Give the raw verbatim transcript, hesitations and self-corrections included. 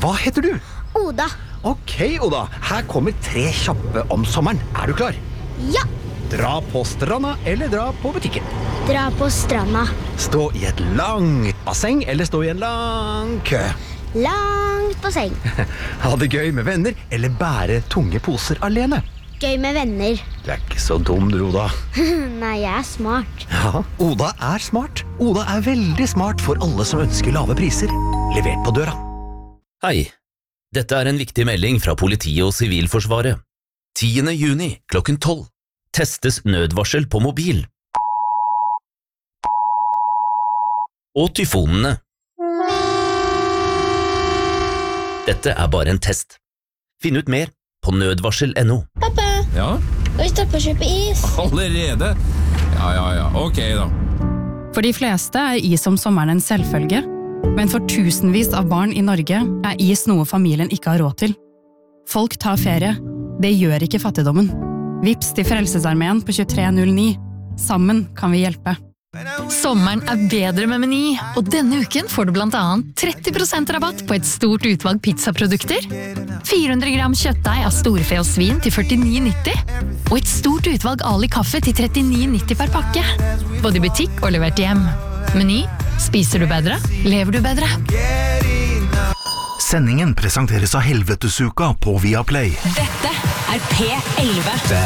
Hva heter du? Oda. Ok, Oda. Her kommer tre kjappe om sommeren. Er du klar? Ja. Dra på stranda eller dra på butikken? Dra på stranda. Stå i et langt basseng eller stå i en lang kø? Langt basseng. Ha det gøy med venner eller bære tunge poser alene? Gøy med venner. Du er ikke så dum, du, Oda. Nei, jeg er smart. Ja, Oda er smart. Oda er veldig smart for alle som ønsker lave priser. Levert på døra. Hei, dette er en viktig melding fra politiet og Sivilforsvaret. tiende juni klokken tolv. Testes nødvarsel på mobil. Og tyfonene. Dette er bare en test. Finn ut mer på nødvarsel punktum no. Pappa, Ja, skal vi stoppe å kjøpe is? allerede? Ja, ja, ja, ok da. For de fleste er is om sommeren en selvfølge, men for tusenvis av barn i Norge er is noe familien ikke har råd til. Folk tar ferie. Det gjør ikke fattigdommen. Vips til Frelsesarmeen på tjuetre null ni. Sammen kan vi hjelpe. Sommeren er bedre med Meny, og denne uken får du blant annet tretti prosent rabatt på et stort utvalg pizzaprodukter, fire hundre gram kjøttdeig av storfe og svin til førtini nitti, og et stort utvalg Ali kaffe til trettini nitti per pakke. Både i butikk og levert hjem. Meny. Spiser du bedre? Lever du bedre? Sendingen presenteres av Helvetesuka på Viaplay. Dette er P elleve.